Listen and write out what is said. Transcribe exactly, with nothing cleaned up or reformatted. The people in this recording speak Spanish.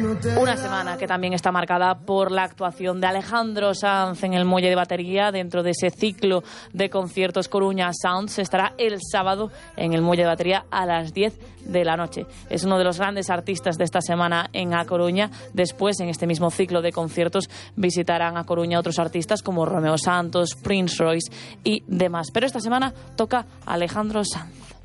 Una semana que también está marcada por la actuación de Alejandro Sanz en el Muelle de Batería dentro de ese ciclo de conciertos Coruña Sounds. Estará el sábado en el Muelle de Batería a las diez de la noche. Es uno de los grandes artistas de esta semana en A Coruña. Después, en este mismo ciclo de conciertos, visitarán a Coruña otros artistas como Romeo Santos, Prince Royce y demás. Pero esta semana toca Alejandro Sanz.